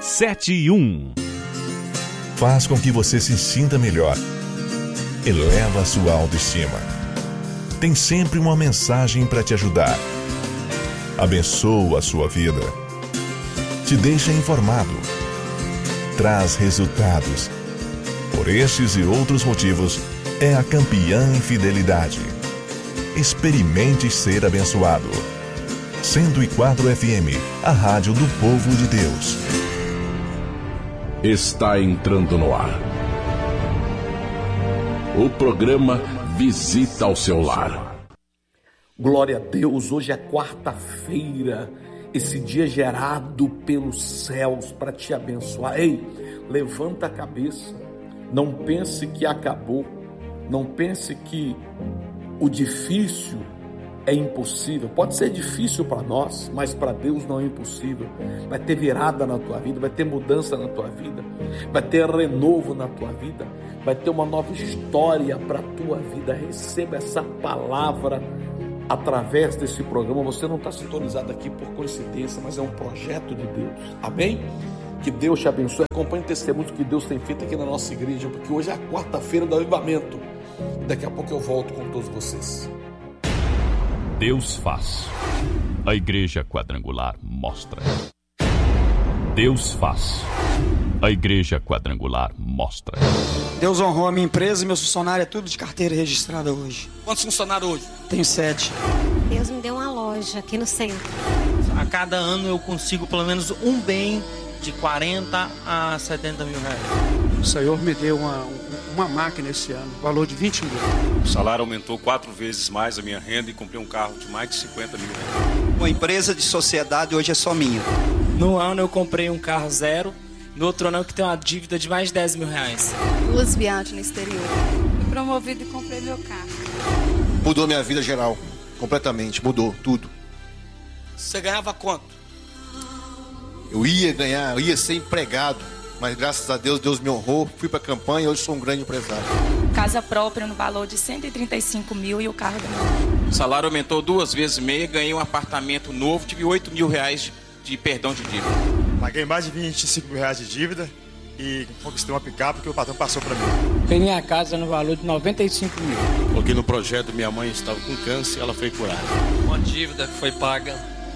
71. Faz com que você se sinta melhor. Eleva a sua autoestima. Tem sempre uma mensagem para te ajudar. Abençoa a sua vida. Te deixa informado. Traz resultados. Por estes e outros motivos, é a campeã em fidelidade. Experimente ser abençoado. 104 FM, a rádio do povo de Deus. Está entrando no ar o programa Visita ao Seu Lar. Glória a Deus, hoje é quarta-feira, esse dia gerado pelos céus para te abençoar. Ei, levanta a cabeça, não pense que acabou, não pense que o difícil é impossível. Pode ser difícil para nós, mas para Deus não é impossível. Vai ter virada na tua vida, vai ter mudança na tua vida, vai ter renovo na tua vida, vai ter uma nova história para a tua vida. Receba essa palavra através desse programa. Você não está sintonizado aqui por coincidência, mas é um projeto de Deus. Amém? Que Deus te abençoe. Acompanhe o testemunho que Deus tem feito aqui na nossa igreja, porque hoje é a quarta-feira do avivamento. Daqui a pouco eu volto com todos vocês. Deus faz. A Igreja Quadrangular mostra. Deus faz. A Igreja Quadrangular mostra. Deus honrou a minha empresa e meus funcionários, é tudo de carteira registrada hoje. Quantos funcionários hoje? Tenho 7. Deus me deu uma loja aqui no centro. A cada ano eu consigo pelo menos um bem de 40 a 70 mil reais. O Senhor me deu uma máquina esse ano, valor de 20 mil. O salário aumentou 4 vezes mais a minha renda e comprei um carro de mais de 50 mil reais. Uma empresa de sociedade hoje é só minha. No ano eu comprei um carro zero, no outro ano eu que tenho uma dívida de mais de 10 mil reais. 2 viagens no exterior. Fui promovido e comprei meu carro. Mudou minha vida geral, completamente, mudou tudo. Você ganhava quanto? Eu ia ser empregado, mas graças a Deus, Deus me honrou, fui para a campanha e hoje sou um grande empresário. Casa própria no valor de 135 mil e o carro do meu. O salário aumentou 2 vezes e meia, ganhei um apartamento novo, tive 8 mil reais de perdão de dívida. Paguei mais de 25 mil reais de dívida e conquistei uma picape que o patrão passou para mim. Tenho minha casa no valor de 95 mil. Porque no projeto minha mãe estava com câncer e ela foi curada. Uma dívida que foi paga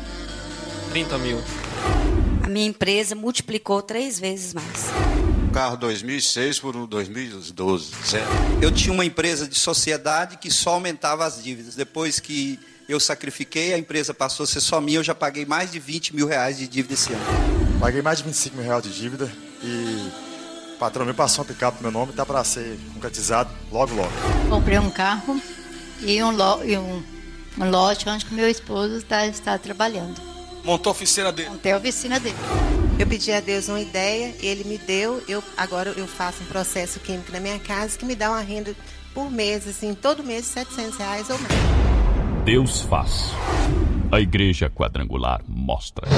30 mil. A minha empresa multiplicou 3 vezes mais. Carro 2006 por um 2012, zero. Eu tinha uma empresa de sociedade que só aumentava as dívidas. Depois que eu sacrifiquei, a empresa passou a ser só minha, eu já paguei mais de 20 mil reais de dívida esse ano. Paguei mais de 25 mil reais de dívida e o patrão me passou uma picape no meu nome e está para ser concretizado logo. Comprei um carro e uma loja onde meu esposo está trabalhando. Montou a oficina dele. Montei a oficina dele. Eu pedi a Deus uma ideia, ele me deu. Agora eu faço um processo químico na minha casa que me dá uma renda por mês, assim, todo mês R$700 ou mais. Deus faz. A Igreja Quadrangular mostra.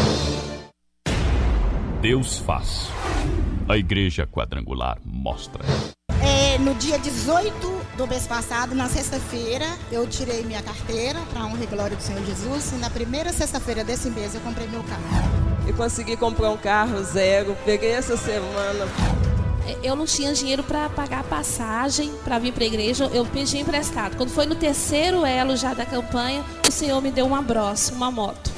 Deus faz. A Igreja Quadrangular mostra. No dia 18 do mês passado, na sexta-feira, eu tirei minha carteira para a honra e glória do Senhor Jesus. E na primeira sexta-feira desse mês eu comprei meu carro. Eu consegui comprar um carro zero, peguei essa semana. Eu não tinha dinheiro para pagar a passagem para vir para a igreja, eu pedi emprestado. Quando foi no terceiro elo já da campanha, o Senhor me deu uma Bros, uma moto.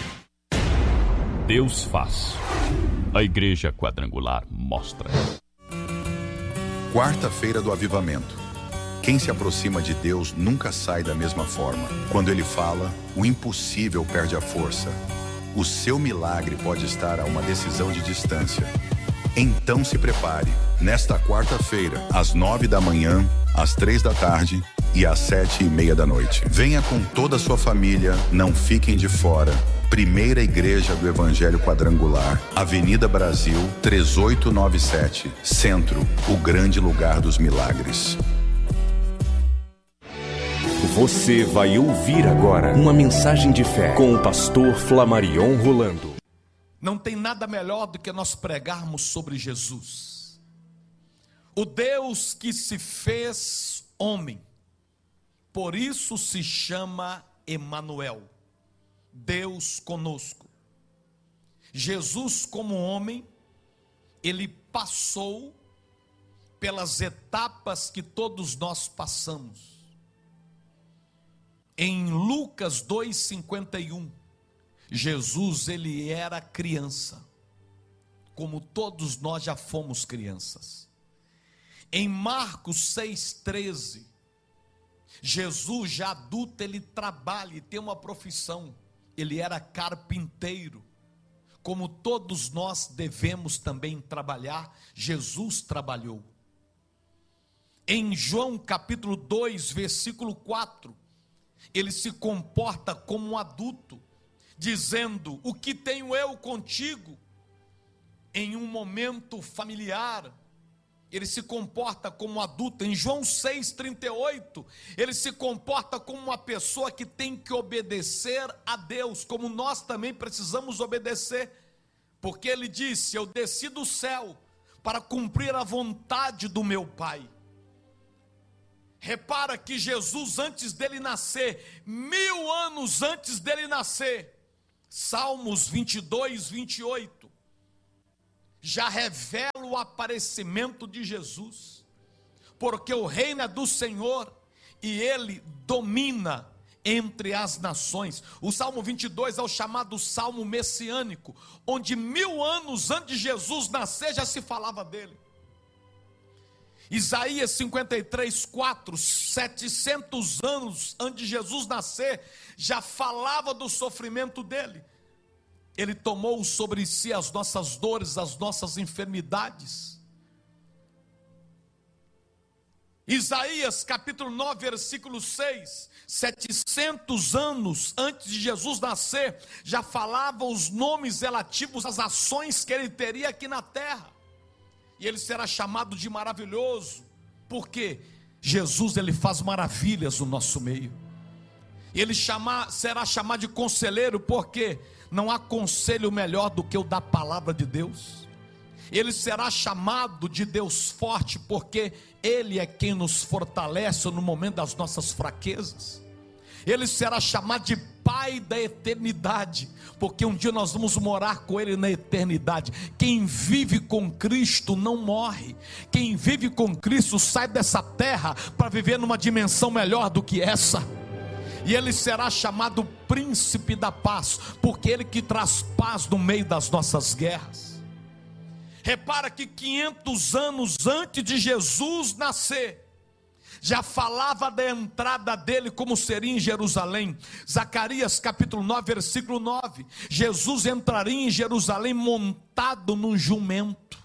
Deus faz. A Igreja Quadrangular mostra. Quarta-feira do Avivamento. Quem se aproxima de Deus nunca sai da mesma forma. Quando Ele fala, o impossível perde a força. O seu milagre pode estar a uma decisão de distância. Então se prepare. Nesta quarta-feira, às 9 da manhã, às 3 da tarde e às 7:30 da noite. Venha com toda a sua família, não fiquem de fora. Primeira Igreja do Evangelho Quadrangular, Avenida Brasil, 3897, Centro, o grande lugar dos milagres. Você vai ouvir agora uma mensagem de fé com o pastor Flamarion Rolando. Não tem nada melhor do que nós pregarmos sobre Jesus, o Deus que se fez homem. Por isso se chama Emanuel, Deus conosco. Jesus como homem ele passou pelas etapas que todos nós passamos. Em Lucas 2,51, Jesus, ele era criança, como todos nós já fomos crianças. Em Marcos 6,13, Jesus já adulto, ele trabalha e tem uma profissão, ele era carpinteiro, como todos nós devemos também trabalhar, Jesus trabalhou. Em João capítulo 2, versículo 4, ele se comporta como um adulto, dizendo: o que tenho eu contigo? Em um momento familiar, ele se comporta como um adulto. Em João 6,38, ele se comporta como uma pessoa que tem que obedecer a Deus, como nós também precisamos obedecer, porque ele disse: eu desci do céu para cumprir a vontade do meu Pai. Repara que Jesus, antes dele nascer, 1000 anos antes dele nascer, Salmos 22, 28, já revela o aparecimento de Jesus, porque o reino é do Senhor e ele domina entre as nações. O Salmo 22 é o chamado Salmo messiânico, onde 1000 anos antes de Jesus nascer já se falava dele. Isaías 53, 4, 700 anos antes de Jesus nascer, já falava do sofrimento dele. Ele tomou sobre si as nossas dores, as nossas enfermidades. Isaías capítulo 9, versículo 6, 700 anos antes de Jesus nascer, já falava os nomes relativos às ações que ele teria aqui na terra. E ele será chamado de maravilhoso, porque Jesus, ele faz maravilhas no nosso meio. Ele será chamado de conselheiro, porque não há conselho melhor do que o da palavra de Deus. Ele será chamado de Deus forte, porque ele é quem nos fortalece no momento das nossas fraquezas. Ele será chamado de Pai da eternidade, porque um dia nós vamos morar com ele na eternidade. Quem vive com Cristo não morre. Quem vive com Cristo sai dessa terra para viver numa dimensão melhor do que essa. E ele será chamado Príncipe da Paz, porque ele que traz paz no meio das nossas guerras. Repara que 500 anos antes de Jesus nascer, já falava da entrada dele, como seria em Jerusalém. Zacarias capítulo 9, versículo 9, Jesus entraria em Jerusalém montado num jumento.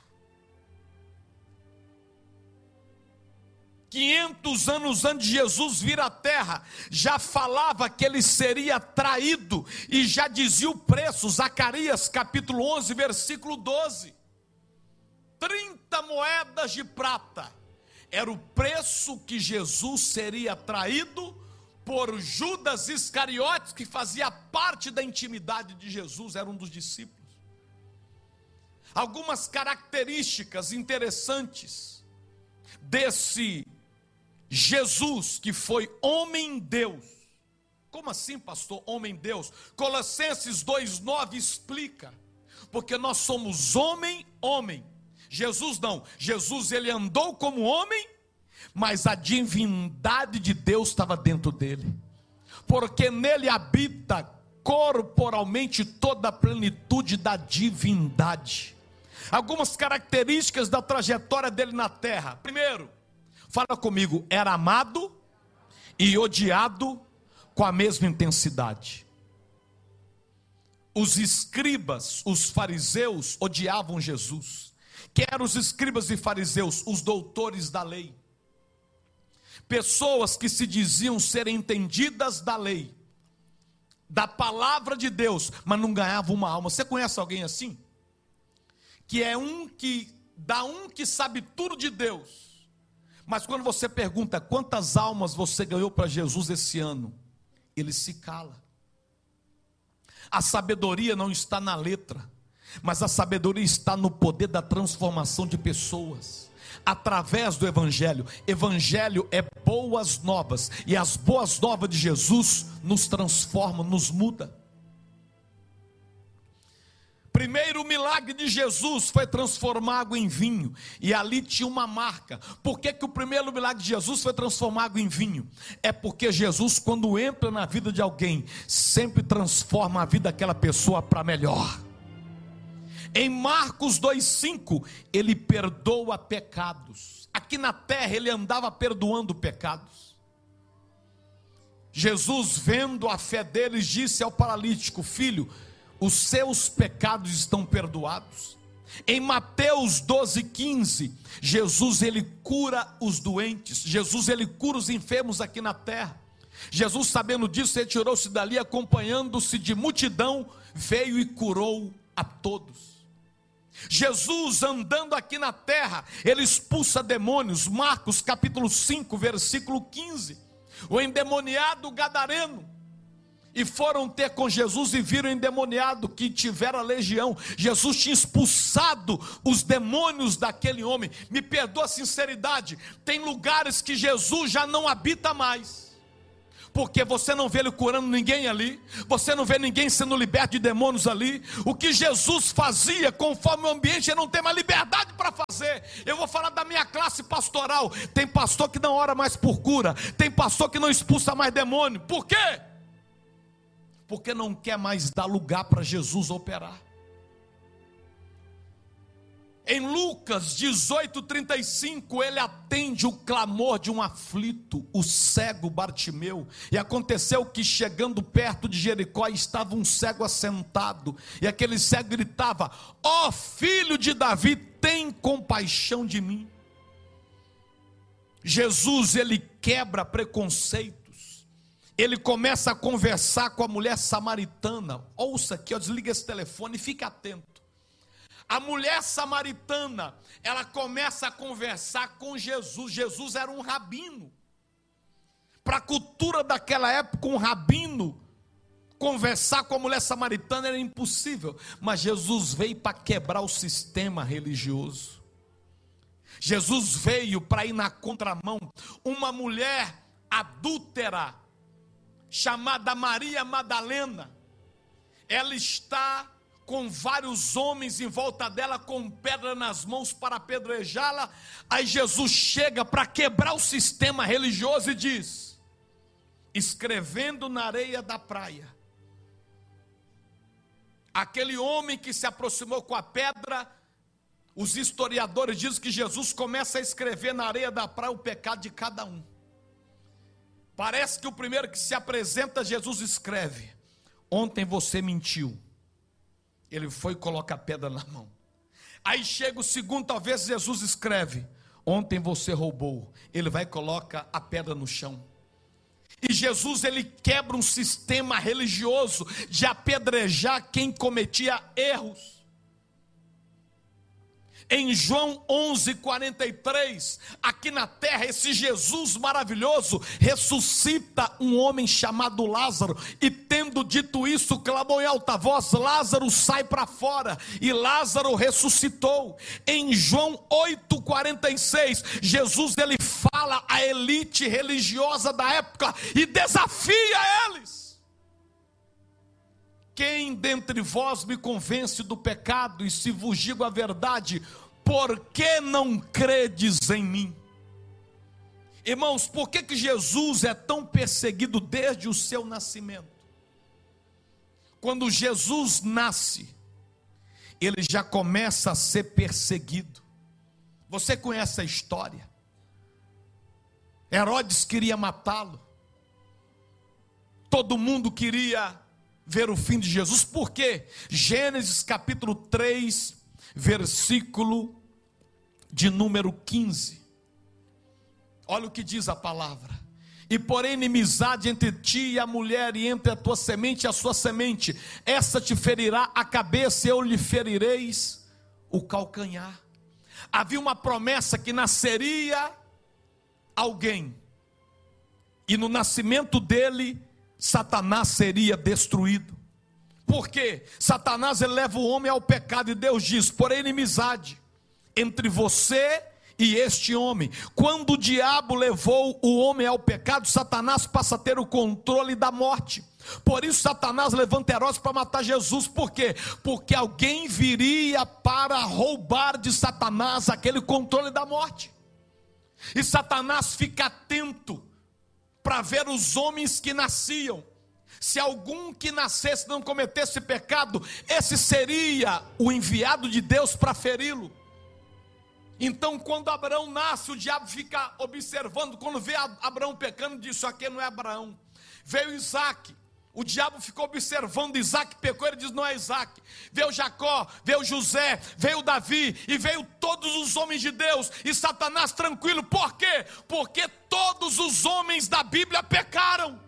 500 anos antes de Jesus vir à terra, já falava que ele seria traído, e já dizia o preço. Zacarias capítulo 11, versículo 12, 30 moedas de prata era o preço que Jesus seria traído por Judas Iscariotes, que fazia parte da intimidade de Jesus, era um dos discípulos. Algumas características interessantes desse Jesus, que foi homem-deus. Como assim, pastor, homem-deus? Colossenses 2,9 explica, porque nós somos homem. Jesus não, Jesus ele andou como homem, mas a divindade de Deus estava dentro dele, porque nele habita corporalmente toda a plenitude da divindade. Algumas características da trajetória dele na terra. Primeiro, fala comigo, era amado e odiado com a mesma intensidade. Os escribas, os fariseus odiavam Jesus. Que eram os escribas e fariseus? Os doutores da lei. Pessoas que se diziam ser entendidas da lei, da palavra de Deus, mas não ganhavam uma alma. Você conhece alguém assim? Que é um que sabe tudo de Deus, mas quando você pergunta quantas almas você ganhou para Jesus esse ano, ele se cala. A sabedoria não está na letra, mas a sabedoria está no poder da transformação de pessoas, através do Evangelho. Evangelho é boas novas, e as boas novas de Jesus nos transformam, nos muda. Primeiro milagre de Jesus foi transformar água em vinho, e ali tinha uma marca. Por que o primeiro milagre de Jesus foi transformar água em vinho? É porque Jesus, quando entra na vida de alguém, sempre transforma a vida daquela pessoa para melhor. Em Marcos 2,5, ele perdoa pecados. Aqui na terra ele andava perdoando pecados. Jesus, vendo a fé deles, disse ao paralítico: filho, os seus pecados estão perdoados. Em Mateus 12,15, Jesus ele cura os doentes. Jesus ele cura os enfermos aqui na terra. Jesus, sabendo disso, retirou-se dali, acompanhando-se de multidão, veio e curou a todos. Jesus, andando aqui na terra, ele expulsa demônios. Marcos capítulo 5, versículo 15. O endemoniado gadareno, e foram ter com Jesus e viram o endemoniado que tivera legião. Jesus tinha expulsado os demônios daquele homem. Me perdoa a sinceridade, tem lugares que Jesus já não habita mais, porque você não vê ele curando ninguém ali, você não vê ninguém sendo liberto de demônios ali. O que Jesus fazia, conforme o ambiente, ele não tem mais liberdade para fazer. Eu vou falar da minha classe pastoral. Tem pastor que não ora mais por cura, tem pastor que não expulsa mais demônio. Por quê? Porque não quer mais dar lugar para Jesus operar. Em Lucas 18:35, ele atende o clamor de um aflito, o cego Bartimeu. E aconteceu que, chegando perto de Jericó, estava um cego assentado, e aquele cego gritava: ó filho de Davi, tem compaixão de mim. Jesus, ele quebra preconceitos. Ele começa a conversar com a mulher samaritana. Ouça aqui, desliga esse telefone e fique atento. A mulher samaritana, ela começa a conversar com Jesus. Jesus era um rabino. Para a cultura daquela época, um rabino conversar com a mulher samaritana era impossível. Mas Jesus veio para quebrar o sistema religioso. Jesus veio para ir na contramão. Uma mulher adúltera, chamada Maria Madalena, ela está com vários homens em volta dela, com pedra nas mãos para apedrejá-la. Aí Jesus chega para quebrar o sistema religioso e diz, escrevendo na areia da praia, aquele homem que se aproximou com a pedra, os historiadores dizem que Jesus começa a escrever na areia da praia o pecado de cada um. Parece que o primeiro que se apresenta, Jesus escreve: ontem você mentiu. Ele foi e coloca a pedra na mão. Aí chega o segundo, talvez Jesus escreve: ontem você roubou. Ele vai e coloca a pedra no chão. E Jesus, ele quebra um sistema religioso de apedrejar quem cometia erros. Em João 11:43, aqui na terra, esse Jesus maravilhoso ressuscita um homem chamado Lázaro, e tendo dito isso, clamou em alta voz: Lázaro, sai para fora. E Lázaro ressuscitou. Em João 8:46, Jesus, ele fala à elite religiosa da época e desafia eles: quem dentre vós me convence do pecado? E se vos digo a verdade, por que não credes em mim? Irmãos, por que Jesus é tão perseguido desde o seu nascimento? Quando Jesus nasce, ele já começa a ser perseguido. Você conhece a história? Herodes queria matá-lo. Todo mundo queria ver o fim de Jesus. Por quê? Gênesis capítulo 3, versículo de número 15. Olha o que diz a palavra: e porém inimizade entre ti e a mulher, e entre a tua semente e a sua semente, essa te ferirá a cabeça, e eu lhe ferireis o calcanhar. Havia uma promessa que nasceria alguém, e no nascimento dele Satanás seria destruído. Por quê? Satanás, ele leva o homem ao pecado, e Deus diz: porém inimizade entre você e este homem. Quando o diabo levou o homem ao pecado, Satanás passa a ter o controle da morte. Por isso Satanás levanta Herodes para matar Jesus. Por quê? Porque alguém viria para roubar de Satanás aquele controle da morte. E Satanás fica atento para ver os homens que nasciam. Se algum que nascesse não cometesse pecado, esse seria o enviado de Deus para feri-lo. Então quando Abraão nasce, o diabo fica observando. Quando vê Abraão pecando, diz: isso aqui não é Abraão. Veio Isaac, o diabo ficou observando. Isaac pecou, ele diz: não é Isaac. Veio Jacó, veio José, veio Davi, e veio todos os homens de Deus. E Satanás tranquilo. Por quê? Porque todos os homens da Bíblia pecaram.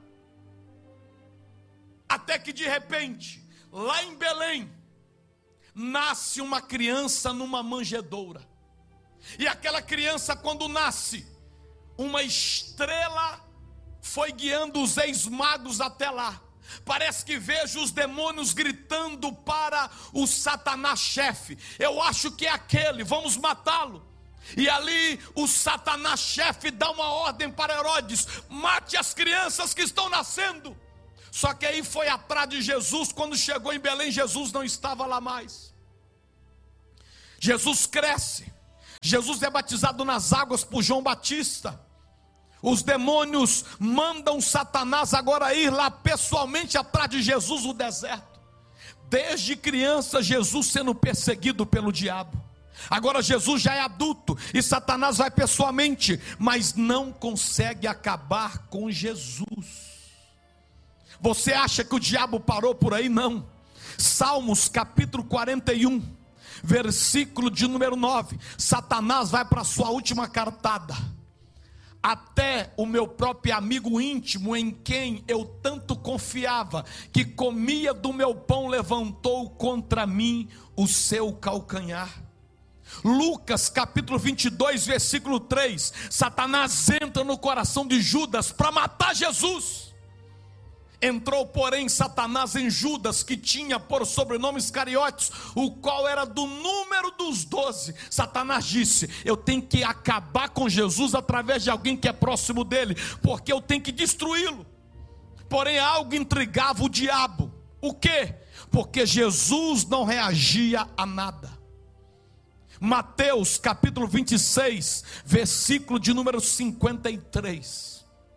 Até que de repente, lá em Belém, nasce uma criança numa manjedoura. E aquela criança, quando nasce, uma estrela foi guiando os ex-magos até lá. Parece que vejo os demônios gritando para o Satanás chefe: eu acho que é aquele, vamos matá-lo. E ali o Satanás chefe dá uma ordem para Herodes: mate as crianças que estão nascendo. Só que aí foi atrás de Jesus. Quando chegou em Belém, Jesus não estava lá mais. Jesus cresce. Jesus é batizado nas águas por João Batista. Os demônios mandam Satanás agora ir lá pessoalmente atrás de Jesus no deserto. Desde criança, Jesus sendo perseguido pelo diabo. Agora Jesus já é adulto e Satanás vai pessoalmente, mas não consegue acabar com Jesus. Você acha que o diabo parou por aí? Não. Salmos capítulo 41, versículo de número 9. Satanás vai para a sua última cartada. Até o meu próprio amigo íntimo, em quem eu tanto confiava, que comia do meu pão, levantou contra mim o seu calcanhar. Lucas capítulo 22, versículo 3. Satanás entra no coração de Judas para matar Jesus. Entrou, porém, Satanás em Judas, que tinha por sobrenome Iscariotes, o qual era do número dos 12. Satanás disse: eu tenho que acabar com Jesus através de alguém que é próximo dele, porque eu tenho que destruí-lo. Porém algo intrigava o diabo. O quê? Porque Jesus não reagia a nada. Mateus capítulo 26, versículo de número 53.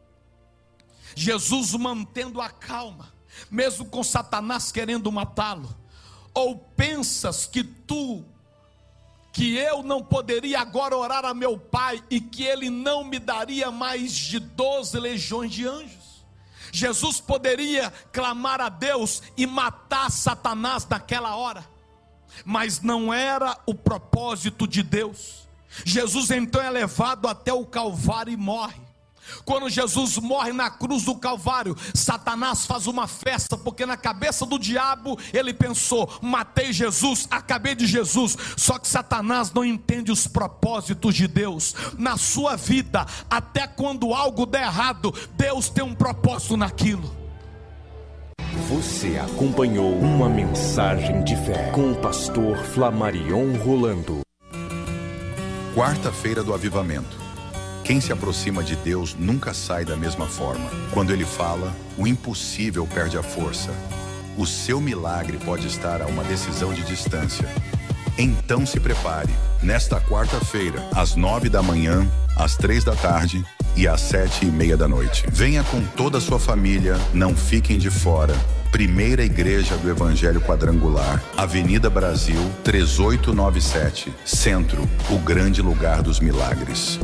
Jesus mantendo a calma, mesmo com Satanás querendo matá-lo. Ou pensas que eu não poderia agora orar a meu Pai, e que Ele não me daria mais de 12 legiões de anjos? Jesus poderia clamar a Deus e matar Satanás naquela hora, mas não era o propósito de Deus. Jesus então é levado até o Calvário e morre. Quando Jesus morre na cruz do Calvário, Satanás faz uma festa, porque na cabeça do diabo ele pensou: matei Jesus, acabei de Jesus. Só que Satanás não entende os propósitos de Deus na sua vida. Até quando algo der errado, Deus tem um propósito naquilo. Você acompanhou uma mensagem de fé com o pastor Flamarion Rolando. Quarta-feira do Avivamento. Quem se aproxima de Deus nunca sai da mesma forma. Quando Ele fala, o impossível perde a força. O seu milagre pode estar a uma decisão de distância. Então se prepare. Nesta quarta-feira, às 9 da manhã, às 3 da tarde e às 7:30 da noite. Venha com toda a sua família, não fiquem de fora. Primeira Igreja do Evangelho Quadrangular, Avenida Brasil, 3897, Centro, o grande lugar dos milagres.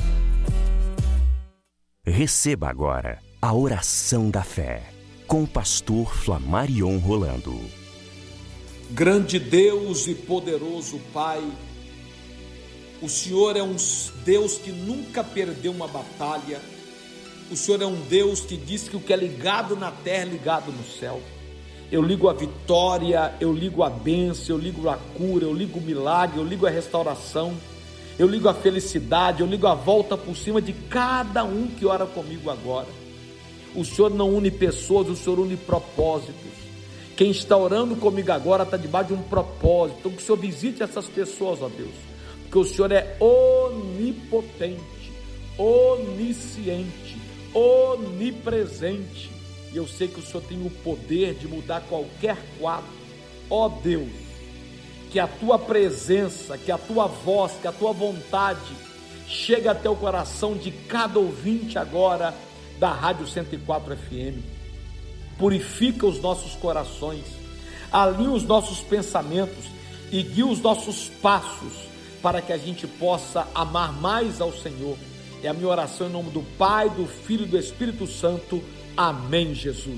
Receba agora a oração da fé com o pastor Flamarion Rolando. Grande Deus e poderoso Pai, o Senhor é um Deus que nunca perdeu uma batalha. O Senhor é um Deus que diz que o que é ligado na terra é ligado no céu. Eu ligo a vitória, eu ligo a bênção, eu ligo a cura, eu ligo o milagre, eu ligo a restauração, eu ligo a felicidade, eu ligo a volta por cima de cada um que ora comigo agora. O Senhor não une pessoas, o Senhor une propósitos. Quem está orando comigo agora está debaixo de um propósito. Então que o Senhor visite essas pessoas, ó Deus. porque o Senhor é onipotente, onisciente, onipresente, e eu sei que o Senhor tem o poder de mudar qualquer quadro. Ó Deus, que a tua presença, que a tua voz, que a tua vontade chegue até o coração de cada ouvinte agora da Rádio 104 FM. Purifica os nossos corações, alinha os nossos pensamentos e guia os nossos passos para que a gente possa amar mais ao Senhor. É a minha oração em nome do Pai, do Filho e do Espírito Santo. Amém, Jesus.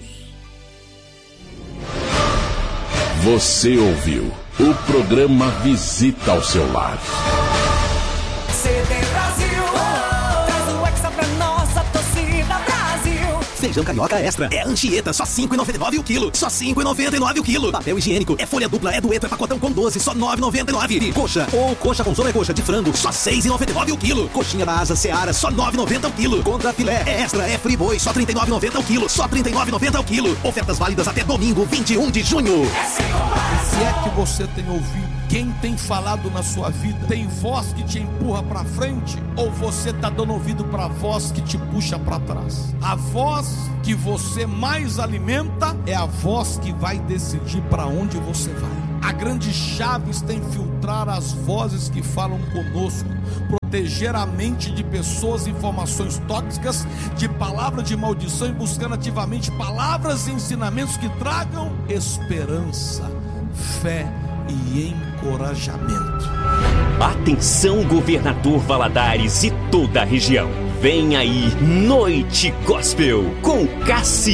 Você ouviu o programa Visita ao Seu Lar. CD Brasil, traz o Hexa pra nossa torcida Brasil. Feijão carioca extra é Anchieta, só R$ 5,99 o quilo. Só R$ 5,99 o quilo. Papel higiênico é folha dupla, é dueto, é pacotão com 12, só R$ 9,99. E coxa ou coxa com sobrecoxa de frango, só R$ 6,99 o quilo. Coxinha da asa Seara, só R$ 9,90 o quilo. Contra filé é extra, é friboi, só R$ 39,90 o quilo. Só R$ 39,90 o quilo. Ofertas válidas até domingo, 21 de junho. Se é que você tem ouvido, quem tem falado na sua vida, tem voz que te empurra para frente, ou você está dando ouvido para a voz que te puxa para trás? A voz que você mais alimenta é a voz que vai decidir para onde você vai. A grande chave está em filtrar as vozes que falam conosco, proteger a mente de pessoas, informações tóxicas, de palavras de maldição, e buscando ativamente palavras e ensinamentos que tragam esperança, fé e encorajamento. Atenção, governador Valadares e toda a região. Vem aí Noite Gospel com Cassiano.